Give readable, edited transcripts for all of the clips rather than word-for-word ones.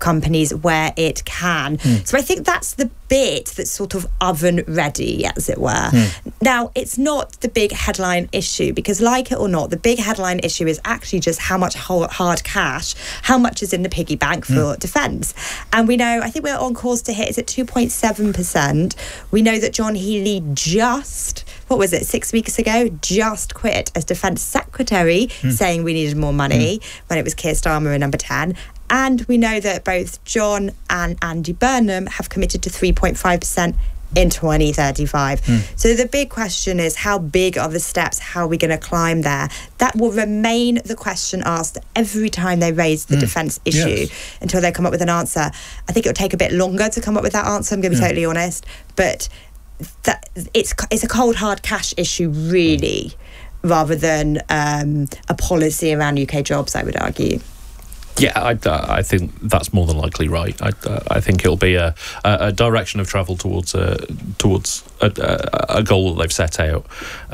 companies where it can. So I think that's the bit that's sort of oven ready, as it were. Now, it's not the big headline issue, because like it or not, the big headline issue is actually just how much hard cash, how much is in the piggy bank for defence. And we know, I think we're on course to hit, is it 2.7%? We know that John Healey just, 6 weeks ago, just quit as Defence Secretary, saying we needed more money when it was Keir Starmer in number 10. And we know that both John and Andy Burnham have committed to 3.5% in 2035. So the big question is, how big are the steps? How are we going to climb there? That will remain the question asked every time they raise the defence issue until they come up with an answer. I think it'll take a bit longer to come up with that answer, I'm going to be totally honest. But that it's a cold, hard cash issue, really, rather than a policy around UK jobs, I would argue. Yeah, I think that's more than likely right. I think it'll be a direction of travel towards a goal that they've set out,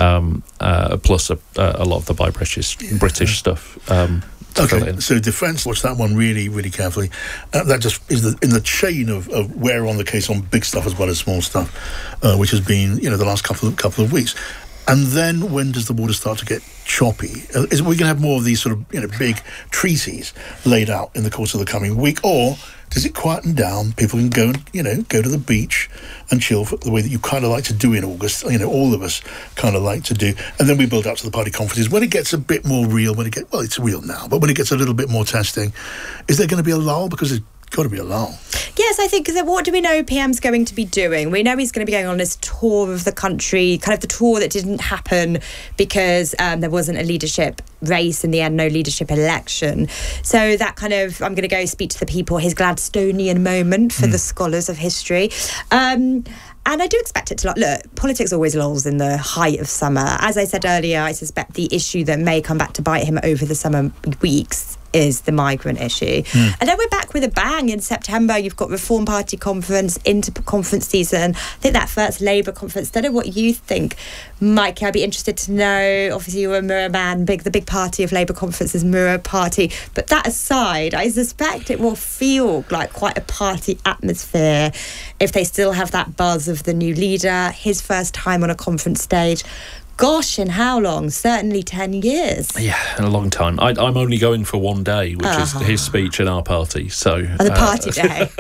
plus a lot of the Buy British stuff. Okay, so defence, watch that one really, really carefully. That just is in the chain of where on the case on big stuff as well as small stuff, which has been, the last couple of weeks. And then when does the water start to get choppy? Is we going to have more of these sort of big treaties laid out in the course of the coming week, or does it quieten down? People can go to the beach and chill for the way that you kind of like to do in August. All of us kind of like to do, and then we build up to the party conferences when it gets a bit more real. It's real now, but when it gets a little bit more testing, is there going to be a lull? Because there's got to be a lull. Yes, I think, because what do we know PM's going to be doing? We know he's going to be going on this tour of the country, kind of the tour that didn't happen because there wasn't a leadership race in the end, no leadership election. So that kind of, I'm going to go speak to the people, his Gladstonian moment for the scholars of history. And I do expect it to, look, politics always lulls in the height of summer. As I said earlier, I suspect the issue that may come back to bite him over the summer weeks is the migrant issue. And then we're back with a bang in September. You've got Reform Party conference, into conference season. I think that first Labour conference, I don't know what you think, Mikey. I'd be interested to know. Obviously, you're a Mirror man. The big party of Labour conference is Mirror Party. But that aside, I suspect it will feel like quite a party atmosphere if they still have that buzz of the new leader, his first time on a conference stage. Gosh, in how long? Certainly 10 years. Yeah, a long time. I'm only going for one day, which is his speech in our party. So the party day.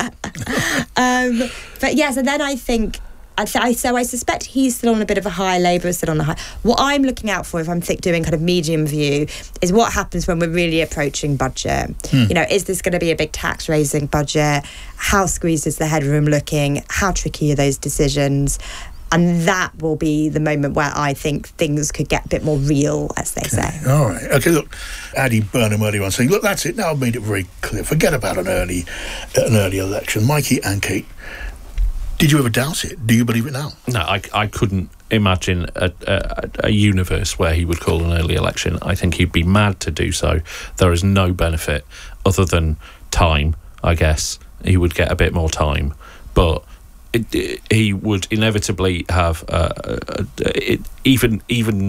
But yes, and then I think, I suspect he's still on a bit of a high, Labour is still on a high. What I'm looking out for, if I'm doing kind of medium view, is what happens when we're really approaching budget. Is this going to be a big tax raising budget? How squeezed is the headroom looking? How tricky are those decisions? And that will be the moment where I think things could get a bit more real, as they say. All right. Okay, look, Andy Burnham earlier on saying, look, that's it. Now I've made it very clear. Forget about an early election. Mikey and Kate, did you ever doubt it? Do you believe it now? No, I couldn't imagine a universe where he would call an early election. I think he'd be mad to do so. There is no benefit other than time, I guess. He would get a bit more time. But he would inevitably have even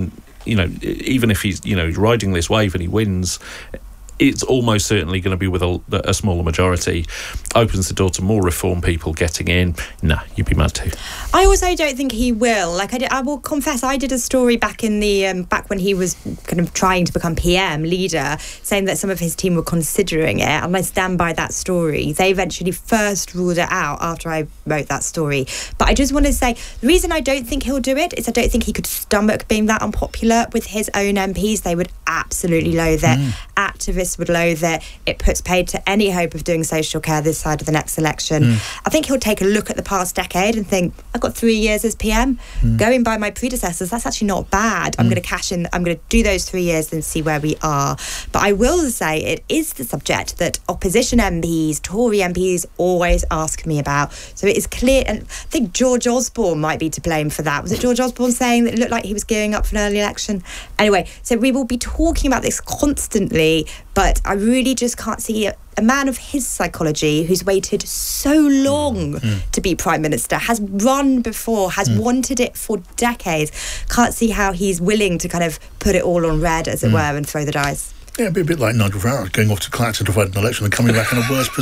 if he's riding this wave and he wins, it's almost certainly going to be with a smaller majority. Opens the door to more reform people getting in. Nah, you'd be mad too. I also don't think he will. I will confess, I did a story back in the back when he was kind of trying to become PM leader, saying that some of his team were considering it, and I stand by that story. They eventually first ruled it out after I wrote that story. But I just want to say, the reason I don't think he'll do it is I don't think he could stomach being that unpopular with his own MPs. They would absolutely loathe it. Activists would loathe it. It puts paid to any hope of doing social care this side of the next election. I think he'll take a look at the past decade and think, I've got 3 years as PM. Going by my predecessors, that's actually not bad. I'm going to cash in. I'm going to do those 3 years and see where we are. But I will say it is the subject that opposition MPs, Tory MPs, always ask me about. So it is clear, and I think George Osborne might be to blame for that. Was it George Osborne saying that it looked like he was gearing up for an early election? Anyway, so we will be talking about this constantly, but I really just can't see a man of his psychology who's waited so long to be Prime Minister, has run before, has wanted it for decades. Can't see how he's willing to kind of put it all on red, as it were, and throw the dice. Yeah, it'd be a bit like Nigel Farage going off to Clacton to fight an election and coming back in a worse position.